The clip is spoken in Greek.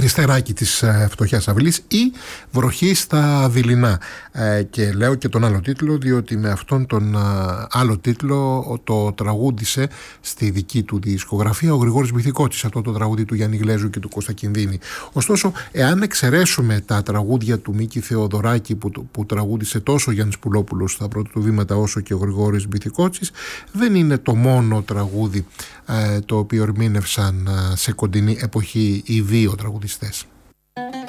Περιστεράκι της φτωχιάς αυλής ή Βροχή στα δειλινά. Και λέω και τον άλλο τίτλο διότι με αυτόν τον άλλο τίτλο το τραγούδισε στη δική του δισκογραφία ο Γρηγόρης Μπιθικότσης, αυτό το τραγούδι του Γιάννη Γλέζου και του Κώστα Κινδύνη. Ωστόσο, εάν εξαιρέσουμε τα τραγούδια του Μίκη Θεοδωράκη που τραγούδισε τόσο ο Γιάννης Πουλόπουλος στα πρώτα του βήματα όσο και ο Γρηγόρης Μπιθικότσης, δεν είναι το μόνο τραγούδι το οποίο ερμήνευσαν σε κοντινή εποχή οι δύο τραγουδιστές.